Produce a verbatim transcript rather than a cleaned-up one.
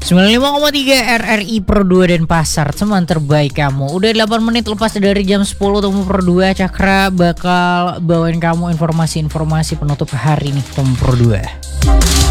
sembilan puluh lima koma tiga R R I Pro dua Denpasar, teman terbaik kamu. Udah delapan menit lepas dari jam sepuluh Temu Pro dua. Cakra bakal bawain kamu informasi-informasi penutup hari nih Temu Pro dua.